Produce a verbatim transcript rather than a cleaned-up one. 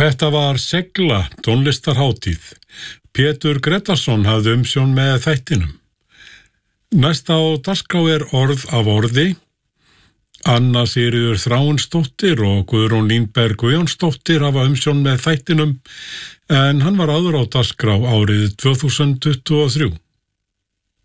Þetta var Segla tónlistarhátíð. Pétur Grétarsson hafði umsjón með þættinum. Næst á dagskrá er orð af orði. Anna Sigríður Þráinsdóttir og Guðrún Línberg Guðjónsdóttir hafa umsjón með þættinum en hann var áður á dagskrá árið tvö þúsund tuttugu og þrjú.